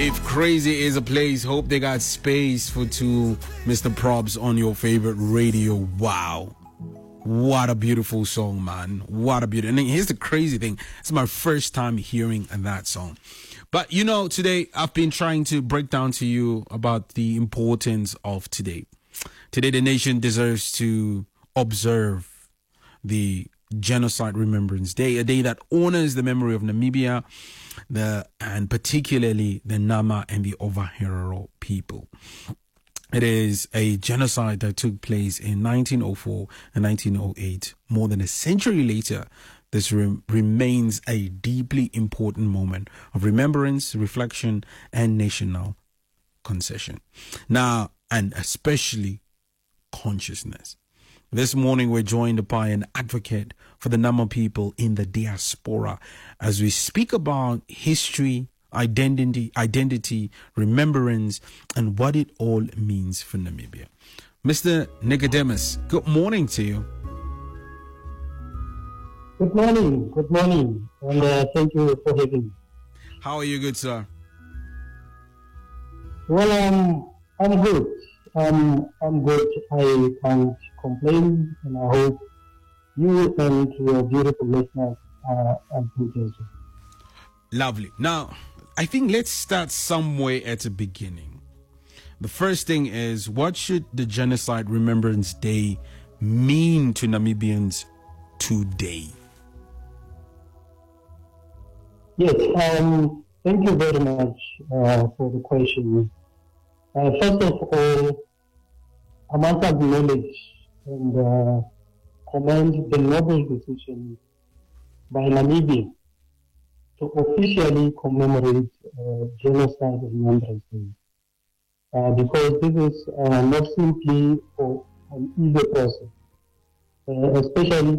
If crazy is a place, hope they got space for two Mr. Probs on your favorite radio. Wow. What a beautiful song, man. What a beautiful. And here's the crazy thing. It's my first time hearing that song. But you know, today I've been trying to break down to you about the importance of today. Today the nation deserves to observe the Genocide Remembrance Day, a day that honors the memory of Namibia, and particularly the Nama and the Ovaherero people. It is a genocide that took place in 1904 and 1908. More than a century later, this remains a deeply important moment of remembrance, reflection, and national concession. Now, and especially consciousness. This morning, we're joined by an advocate for the Nama people in the diaspora as we speak about history, identity, remembrance, and what it all means for Namibia. Mr. Nicodemus, good morning to you. Good morning, and thank you for having me. How are you, good sir? Well, I'm good. I'm good. I can't complain, and I hope you and your beautiful listeners are good as well. Lovely. Now, I think let's start somewhere at the beginning. The first thing is, what should the Genocide Remembrance Day mean to Namibians today? Yes, thank you very much for the question. First of all, I must acknowledge and commend the noble decision by Namibia to officially commemorate Genocide Remembrance Day. Because this is not simply an easy process, especially